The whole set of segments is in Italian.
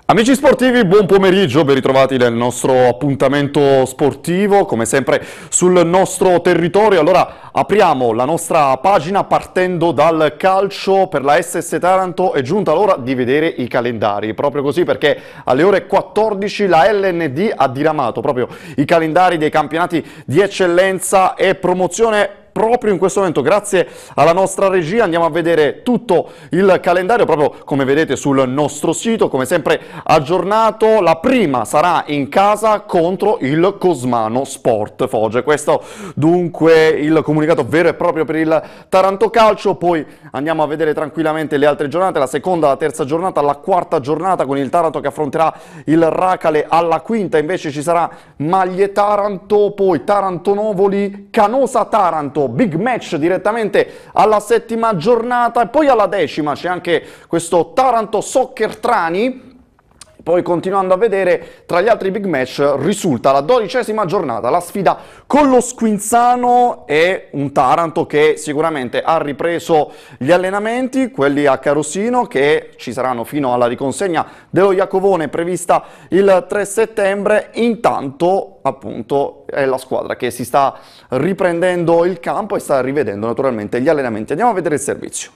Amici sportivi, buon pomeriggio, ben ritrovati nel nostro appuntamento sportivo, come sempre sul nostro territorio. Allora apriamo la nostra pagina partendo dal calcio. Per la SS Taranto è giunta l'ora di vedere i calendari, proprio così, perché alle ore 14 la LND ha diramato proprio i calendari dei campionati di eccellenza e promozione. Proprio in questo momento, grazie alla nostra regia, andiamo a vedere tutto il calendario, proprio come vedete sul nostro sito, come sempre aggiornato. La prima sarà in casa contro il Cosmano Sport Foggia. Questo dunque il comunicato vero e proprio per il Taranto Calcio. Poi andiamo a vedere tranquillamente le altre giornate, la seconda, la terza giornata, la quarta giornata con il Taranto che affronterà il Racale. Alla quinta invece ci sarà Maglie Taranto, poi Taranto Novoli, Canosa Taranto, big match direttamente alla settima giornata, e poi alla decima c'è anche questo Taranto Soccer Trani. Poi continuando a vedere, tra gli altri big match risulta la 12ª giornata, la sfida con lo Squinzano e un Taranto che sicuramente ha ripreso gli allenamenti, quelli a Carosino, che ci saranno fino alla riconsegna dello Iacovone prevista il 3 settembre. Intanto appunto è la squadra che si sta riprendendo il campo e sta rivedendo naturalmente gli allenamenti. Andiamo a vedere il servizio.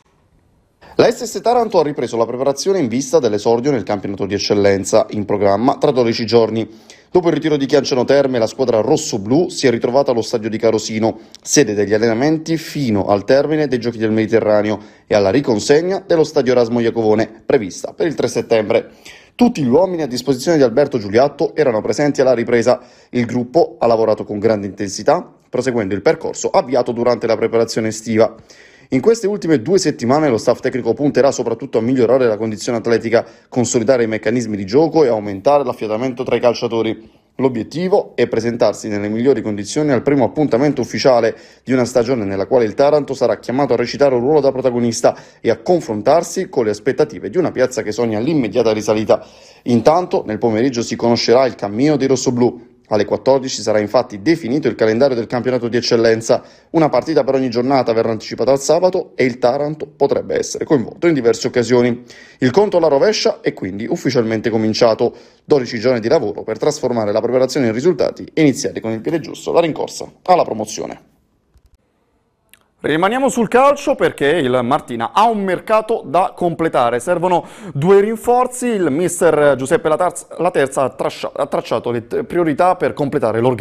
La SS Taranto ha ripreso la preparazione in vista dell'esordio nel campionato di eccellenza in programma tra 12 giorni. Dopo il ritiro di Chianciano Terme, la squadra rossoblu si è ritrovata allo stadio di Carosino, sede degli allenamenti fino al termine dei Giochi del Mediterraneo e alla riconsegna dello stadio Erasmo Iacovone, prevista per il 3 settembre. Tutti gli uomini a disposizione di Alberto Giuliatto erano presenti alla ripresa. Il gruppo ha lavorato con grande intensità, proseguendo il percorso avviato durante la preparazione estiva. In queste ultime 2 settimane lo staff tecnico punterà soprattutto a migliorare la condizione atletica, consolidare i meccanismi di gioco e aumentare l'affiatamento tra i calciatori. L'obiettivo è presentarsi nelle migliori condizioni al primo appuntamento ufficiale di una stagione nella quale il Taranto sarà chiamato a recitare un ruolo da protagonista e a confrontarsi con le aspettative di una piazza che sogna l'immediata risalita. Intanto, nel pomeriggio si conoscerà il cammino dei rossoblù. Alle 14 sarà infatti definito il calendario del campionato di eccellenza. Una partita per ogni giornata verrà anticipata al sabato e il Taranto potrebbe essere coinvolto in diverse occasioni. Il conto alla rovescia è quindi ufficialmente cominciato. 12 giorni di lavoro per trasformare la preparazione in risultati e iniziare con il piede giusto la rincorsa alla promozione. Rimaniamo sul calcio perché il Martina ha un mercato da completare, servono 2 rinforzi. Il mister Giuseppe La Terza ha tracciato le priorità per completare l'organico.